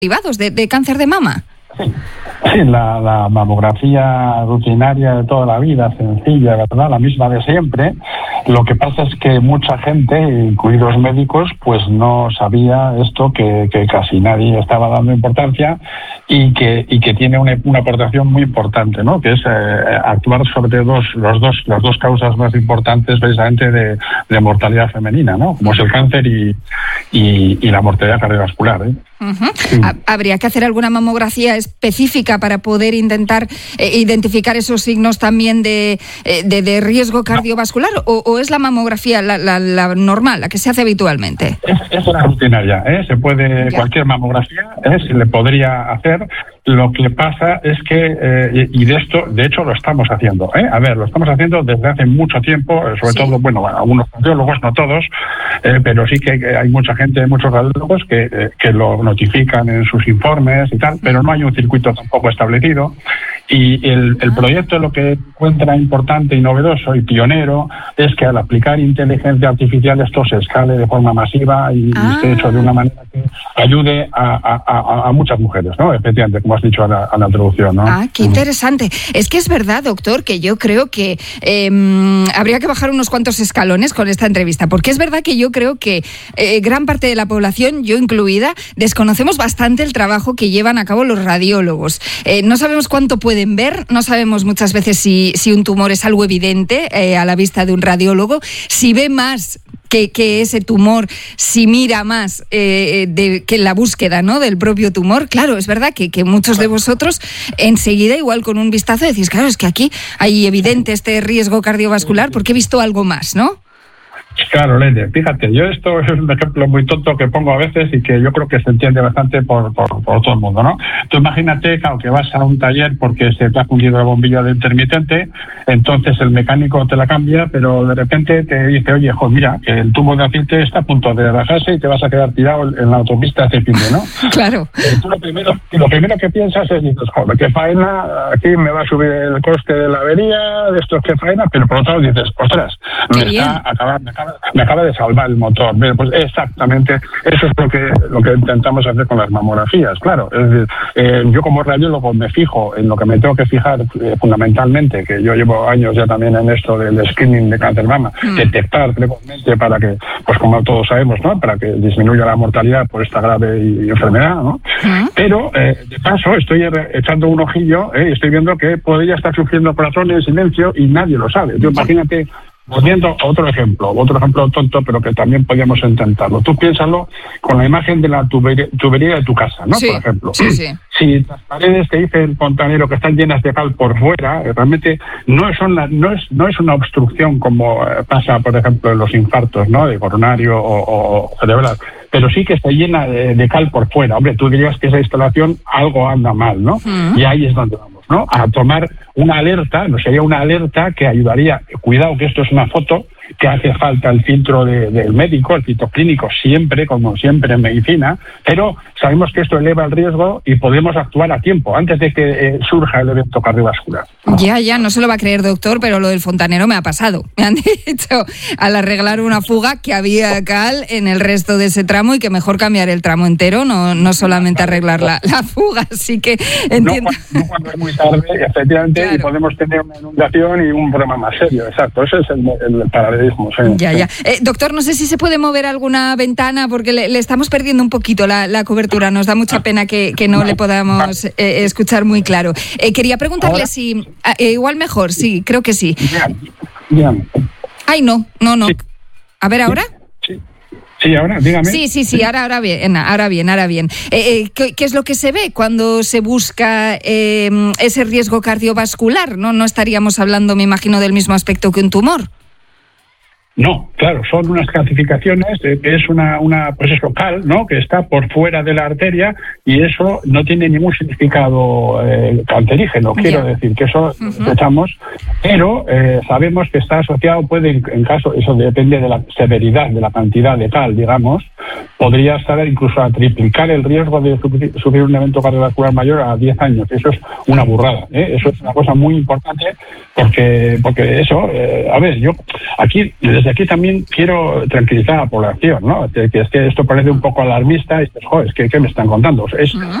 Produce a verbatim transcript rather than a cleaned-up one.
derivados de, de cáncer de mama. Sí, la, la mamografía rutinaria de toda la vida, sencilla, ¿verdad? La misma de siempre. Lo que pasa es que mucha gente, incluidos médicos, pues no sabía esto, que, que casi nadie estaba dando importancia y que y que tiene una, una aportación muy importante, ¿no? Que es eh, actuar sobre dos los dos las dos causas más importantes precisamente de, de mortalidad femenina, ¿no? Como es el cáncer y y, y la mortalidad cardiovascular, ¿eh? Uh-huh. Sí. ¿Habría que hacer alguna mamografía específica para poder intentar eh, identificar esos signos también de, eh, de, de riesgo cardiovascular? No. O, ¿O es la mamografía la, la, la normal, la que se hace habitualmente? Es, es la rutinaria, ¿eh? Se puede, ya. Cualquier mamografía ¿eh? se le podría hacer. Lo que pasa es que, eh, y de esto, de hecho, lo estamos haciendo, ¿eh? A ver, lo estamos haciendo desde hace mucho tiempo, sobre sí. todo, bueno, algunos cardiólogos, no todos, eh, pero sí que hay mucha gente, muchos radiólogos que, eh, que lo notifican en sus informes y tal, pero no hay un circuito tampoco establecido. Y el, el proyecto lo que encuentra importante y novedoso y pionero es que al aplicar inteligencia artificial esto se escale de forma masiva y ah. esté hecho de una manera que ayude a, a, a, a muchas mujeres, ¿no? Efectivamente, como has dicho a la, a la introducción, ¿no? Ah, qué interesante. Uh-huh. Es que es verdad, doctor, que yo creo que eh, habría que bajar unos cuantos escalones con esta entrevista, porque es verdad que yo creo que eh, gran parte de la población, yo incluida, desconocemos bastante el trabajo que llevan a cabo los radiólogos. Eh, no sabemos cuánto pueden ver, no sabemos muchas veces si, si un tumor es algo evidente eh, a la vista de un radiólogo, si ve más que, que ese tumor, si mira más eh, de, que la búsqueda, ¿no?, del propio tumor. Claro, es verdad que, que muchos de vosotros enseguida, igual con un vistazo, decís, claro, es que aquí hay evidente este riesgo cardiovascular porque he visto algo más, ¿no? Claro, Lene, fíjate, yo esto es un ejemplo muy tonto que pongo a veces y que yo creo que se entiende bastante por, por, por todo el mundo, ¿no? Tú imagínate, claro, que vas a un taller porque se te ha fundido la bombilla de intermitente, entonces el mecánico te la cambia, pero de repente te dice, oye, jo, mira, que el tubo de aceite está a punto de bajarse y te vas a quedar tirado en la autopista este fin de, ¿no? Claro. Eh, tú lo primero, lo primero que piensas es, dices, joder, qué faena, aquí me va a subir el coste de la avería, de esto qué faena, pero por otro lado dices, ostras, me está acabando, me acaba de salvar el motor. Bien, pues exactamente eso es lo que lo que intentamos hacer con las mamografías, claro. Es decir, eh, yo como radiólogo me fijo en lo que me tengo que fijar eh, fundamentalmente, que yo llevo años ya también en esto del screening de cáncer mama, mm. detectar precozmente para que, pues como todos sabemos, ¿no?, para que disminuya la mortalidad por esta grave enfermedad, ¿no? Mm. Pero, eh, de paso, estoy echando un ojillo eh, y estoy viendo que podría estar sufriendo patrones en silencio y nadie lo sabe. Tú imagínate, poniendo otro ejemplo, otro ejemplo tonto, pero que también podríamos intentarlo. Tú piénsalo con la imagen de la tubería, tubería de tu casa, ¿no? Sí, por ejemplo. Sí, sí. Si las paredes, te dice el fontanero, que están llenas de cal por fuera, realmente no, son la, no, es, no es una obstrucción como pasa, por ejemplo, en los infartos, ¿no?, de coronario o, o cerebral, pero sí que está llena de, de cal por fuera. Hombre, tú dirías que esa instalación algo anda mal, ¿no? Uh-huh. Y ahí es donde vamos, ¿no?, a tomar una alerta, no sería una alerta que ayudaría, cuidado que esto es una foto, que hace falta el filtro de, del médico, el filtro clínico, siempre, como siempre en medicina, pero sabemos que esto eleva el riesgo y podemos actuar a tiempo, antes de que eh, surja el evento cardiovascular. Ya, ya, no se lo va a creer, doctor, pero lo del fontanero me ha pasado. Me han dicho, al arreglar una fuga, que había cal en el resto de ese tramo y que mejor cambiar el tramo entero, no, no solamente arreglar la, la fuga, así que entiendo. No, no cuando es muy tarde, efectivamente, claro. Y podemos tener una inundación y un problema más serio, exacto, ese es el, el paralelismo. Sí, ya, ya. Eh, doctor, no sé si se puede mover alguna ventana porque le, le estamos perdiendo un poquito la, la cobertura. Nos da mucha pena que, que no, no le podamos eh, escuchar muy claro. Eh, quería preguntarle ¿Ahora? si... Eh, igual mejor, sí, creo que sí. Bien, bien. Ay, no, no, no. Sí. A ver, ¿ahora? Sí. Sí, ahora, dígame. Sí, sí, sí, ahora, ahora bien, ahora bien, ahora bien. Eh, eh, ¿qué, ¿Qué es lo que se ve cuando se busca eh, ese riesgo cardiovascular? ¿No? No estaríamos hablando, me imagino, del mismo aspecto que un tumor. No, claro, son unas clasificaciones, eh, es una, una, pues es local, ¿no?, que está por fuera de la arteria y eso no tiene ningún significado eh, cancerígeno, yeah. quiero decir, que eso uh-huh. echamos, pero eh, sabemos que está asociado, puede, en caso, eso depende de la severidad, de la cantidad de tal, digamos, podría estar incluso a triplicar el riesgo de sufrir un evento cardiovascular mayor a diez años. Eso es una burrada, ¿eh? Eso es una cosa muy importante porque porque eso, eh, a ver, yo aquí desde aquí también quiero tranquilizar a la población, ¿no? Que, que es que esto parece un poco alarmista y dices, joder, es que ¿qué me están contando? Es